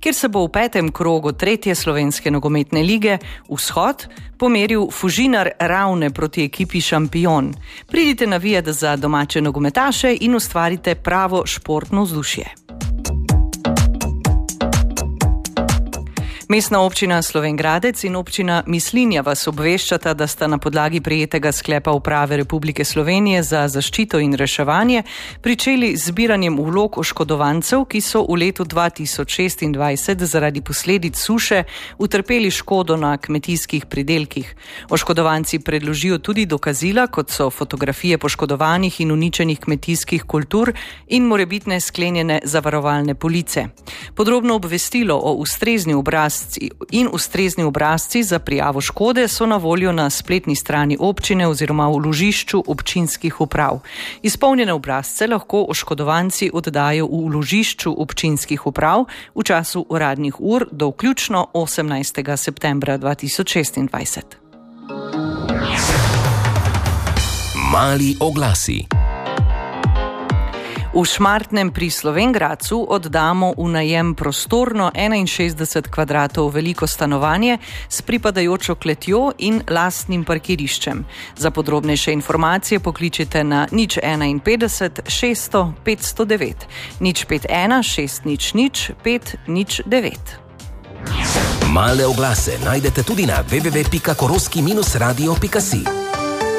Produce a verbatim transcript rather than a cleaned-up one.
kjer se bo v petem krogu tretje slovenske nogometne lige Vzhod pomeril Fužinar Ravne proti ekipi Šampion. Pridite navijati za domače nogometaše in ustvarite pravo športno vzdušje. Mestna občina Slovenj Gradec in občina Mislinja vas obveščata, da sta na podlagi prejetega sklepa Uprave Republike Slovenije za zaščito in reševanje pričeli z zbiranjem vlog oškodovancev, ki so v letu dva tisoč šestindvajset zaradi posledic suše utrpeli škodo na kmetijskih pridelkih. Oškodovanci predložijo tudi dokazila, kot so fotografije poškodovanih in uničenih kmetijskih kultur in morebitne sklenjene zavarovalne police. Podrobno obvestilo o ustrezni obrazci in ustrezni obrazci za prijavo škode so na voljo na spletni strani občine oziroma v vložišču občinskih uprav. Izpolnjene obrazce lahko oškodovanci oddajo v vložišču občinskih uprav v času uradnih ur do vključno osemnajstega septembra dva tisoč šestindvajset. Mali oglasi. V Šmartnem pri Slovenj Gradcu oddamo v najem prostorno enainšestdeset kvadratov veliko stanovanje s pripadajočo kletjo in lastnim parkiriščem. Za podrobnejše informacije pokličite na nič enainpetdeset šeststo petsto devet, nič pet ena šest nič nič pet nič devet. Male oglase najdete tudi na w w w pika koroski radio pika si.